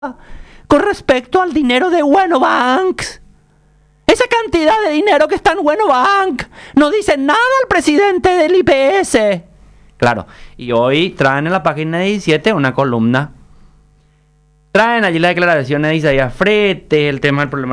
con respecto al dinero de Bank. Esa cantidad de dinero que está en Bank no dice nada al presidente del IPS. Claro, y hoy traen en la página 17 una columna. Traen allí la declaración de Isaías Frete, el tema del problema